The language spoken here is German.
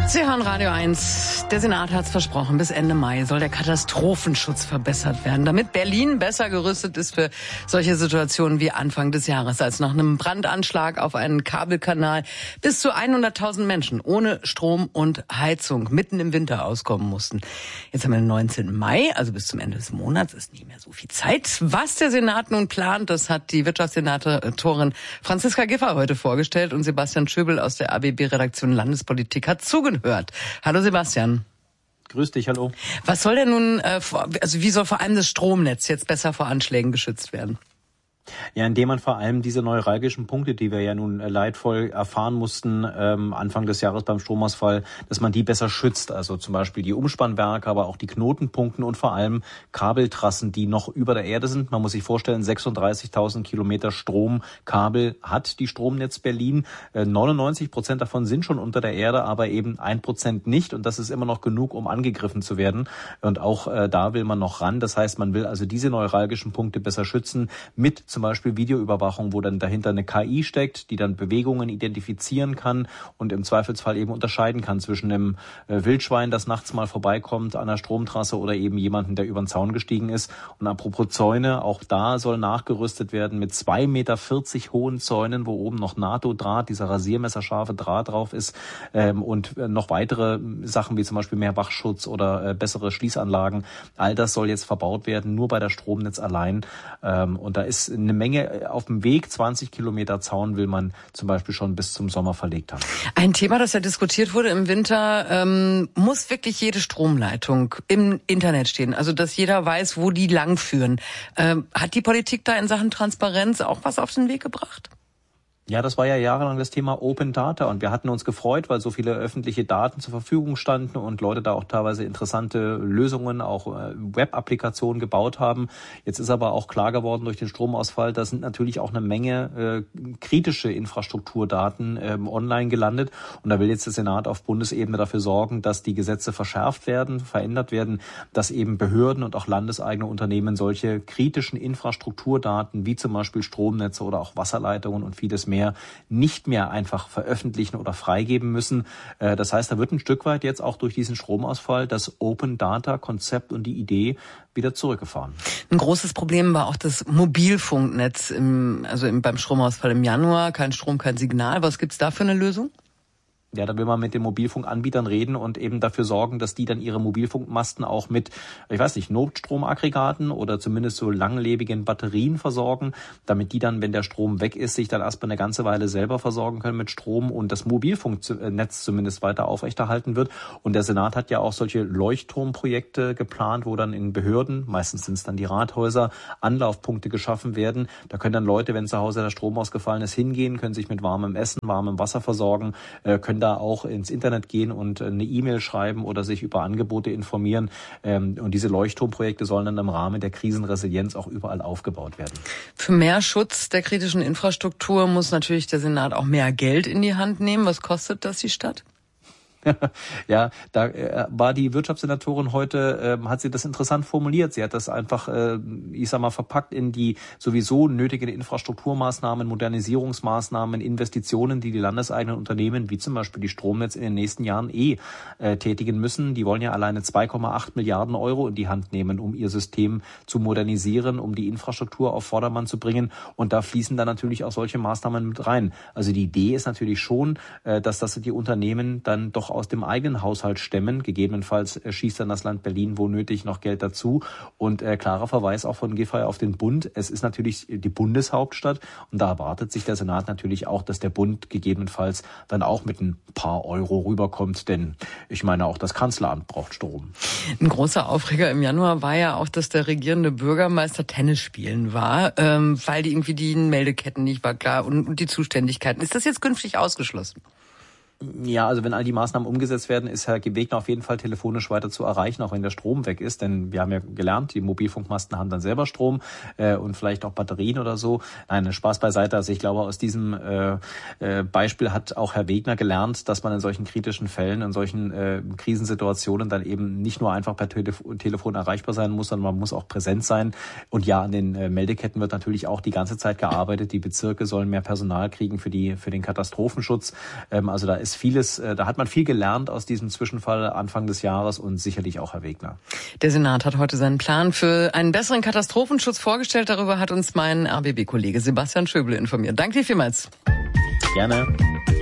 Sie hören Radio 1. Der Senat hat es versprochen, bis Ende Mai soll der Katastrophenschutz verbessert werden, damit Berlin besser gerüstet ist für solche Situationen wie Anfang des Jahres, als nach einem Brandanschlag auf einen Kabelkanal bis zu 100.000 Menschen ohne Strom und Heizung mitten im Winter auskommen mussten. Jetzt haben wir den 19. Mai, also bis zum Ende des Monats ist nicht mehr so viel Zeit. Was der Senat nun plant, das hat die Wirtschaftssenatorin Franziska Giffey heute vorgestellt und Sebastian Schöbel aus der ABB-Redaktion Landespolitik hat zugehört. Hallo Sebastian. Grüß dich, hallo. Was soll denn nun, wie soll vor allem das Stromnetz jetzt besser vor Anschlägen geschützt werden? Ja, indem man vor allem diese neuralgischen Punkte, die wir ja nun leidvoll erfahren mussten, Anfang des Jahres beim Stromausfall, dass man die besser schützt. Also zum Beispiel die Umspannwerke, aber auch die Knotenpunkten und vor allem Kabeltrassen, die noch über der Erde sind. Man muss sich vorstellen, 36.000 Kilometer Stromkabel hat die Stromnetz Berlin. 99% davon sind schon unter der Erde, aber eben 1% nicht. Und das ist immer noch genug, um angegriffen zu werden. Und auch da will man noch ran. Das heißt, man will also diese neuralgischen Punkte besser schützen mit zum Beispiel Videoüberwachung, wo dann dahinter eine KI steckt, die dann Bewegungen identifizieren kann und im Zweifelsfall eben unterscheiden kann zwischen einem Wildschwein, das nachts mal vorbeikommt an der Stromtrasse oder eben jemanden, der über den Zaun gestiegen ist. Und apropos Zäune, auch da soll nachgerüstet werden mit 2,40 Meter hohen Zäunen, wo oben noch NATO-Draht, dieser rasiermesserscharfe Draht drauf ist und noch weitere Sachen wie zum Beispiel mehr Wachschutz oder bessere Schließanlagen. All das soll jetzt verbaut werden, nur bei der Stromnetz allein. Und da ist eine Menge auf dem Weg. 20 Kilometer Zaun will man zum Beispiel schon bis zum Sommer verlegt haben. Ein Thema, das ja diskutiert wurde im Winter, muss wirklich jede Stromleitung im Internet stehen? Also, dass jeder weiß, wo die langführen. Hat die Politik da in Sachen Transparenz auch was auf den Weg gebracht? Ja, das war ja jahrelang das Thema Open Data und wir hatten uns gefreut, weil so viele öffentliche Daten zur Verfügung standen und Leute da auch teilweise interessante Lösungen, auch Web-Applikationen gebaut haben. Jetzt ist aber auch klar geworden durch den Stromausfall, da sind natürlich auch eine Menge kritische Infrastrukturdaten online gelandet und da will jetzt der Senat auf Bundesebene dafür sorgen, dass die Gesetze verschärft werden, verändert werden, dass eben Behörden und auch landeseigene Unternehmen solche kritischen Infrastrukturdaten wie zum Beispiel Stromnetze oder auch Wasserleitungen und vieles mehr nicht mehr einfach veröffentlichen oder freigeben müssen. Das heißt, da wird ein Stück weit jetzt auch durch diesen Stromausfall das Open-Data-Konzept und die Idee wieder zurückgefahren. Ein großes Problem war auch das Mobilfunknetz beim Stromausfall im Januar. Kein Strom, kein Signal. Was gibt's da für eine Lösung? Ja, da will man mit den Mobilfunkanbietern reden und eben dafür sorgen, dass die dann ihre Mobilfunkmasten auch mit, Notstromaggregaten oder zumindest so langlebigen Batterien versorgen, damit die dann, wenn der Strom weg ist, sich dann erstmal eine ganze Weile selber versorgen können mit Strom und das Mobilfunknetz zumindest weiter aufrechterhalten wird. Und der Senat hat ja auch solche Leuchtturmprojekte geplant, wo dann in Behörden, meistens sind es dann die Rathäuser, Anlaufpunkte geschaffen werden. Da können dann Leute, wenn zu Hause der Strom ausgefallen ist, hingehen, können sich mit warmem Essen, warmem Wasser versorgen, können da auch ins Internet gehen und eine E-Mail schreiben oder sich über Angebote informieren. Und diese Leuchtturmprojekte sollen dann im Rahmen der Krisenresilienz auch überall aufgebaut werden. Für mehr Schutz der kritischen Infrastruktur muss natürlich der Senat auch mehr Geld in die Hand nehmen. Was kostet das die Stadt? Ja, da war die Wirtschaftssenatorin heute, hat sie das interessant formuliert. Sie hat das einfach, verpackt in die sowieso nötigen Infrastrukturmaßnahmen, Modernisierungsmaßnahmen, Investitionen, die die landeseigenen Unternehmen, wie zum Beispiel die Stromnetz, in den nächsten Jahren tätigen müssen. Die wollen ja alleine 2,8 Milliarden Euro in die Hand nehmen, um ihr System zu modernisieren, um die Infrastruktur auf Vordermann zu bringen. Und da fließen dann natürlich auch solche Maßnahmen mit rein. Also die Idee ist natürlich schon, dass das die Unternehmen dann doch aus dem eigenen Haushalt stemmen. Gegebenenfalls schießt dann das Land Berlin wo nötig noch Geld dazu. Und klarer Verweis auch von Giffey auf den Bund. Es ist natürlich die Bundeshauptstadt und da erwartet sich der Senat natürlich auch, dass der Bund gegebenenfalls dann auch mit ein paar Euro rüberkommt. Denn ich meine, auch das Kanzleramt braucht Strom. Ein großer Aufreger im Januar war ja auch, dass der regierende Bürgermeister Tennis spielen war, weil die Meldeketten nicht war klar und die Zuständigkeiten. Ist das jetzt künftig ausgeschlossen? Ja, also wenn all die Maßnahmen umgesetzt werden, ist Herr Wegner auf jeden Fall telefonisch weiter zu erreichen, auch wenn der Strom weg ist. Denn wir haben ja gelernt, die Mobilfunkmasten haben dann selber Strom und vielleicht auch Batterien oder so. Nein, Spaß beiseite. Also ich glaube, aus diesem Beispiel hat auch Herr Wegner gelernt, dass man in solchen kritischen Fällen, in solchen Krisensituationen dann eben nicht nur einfach per Telefon erreichbar sein muss, sondern man muss auch präsent sein. Und ja, an den Meldeketten wird natürlich auch die ganze Zeit gearbeitet. Die Bezirke sollen mehr Personal kriegen für den Katastrophenschutz. Also da ist vieles, da hat man viel gelernt aus diesem Zwischenfall Anfang des Jahres und sicherlich auch Herr Wegner. Der Senat hat heute seinen Plan für einen besseren Katastrophenschutz vorgestellt. Darüber hat uns mein RBB-Kollege Sebastian Schöble informiert. Danke dir vielmals. Gerne.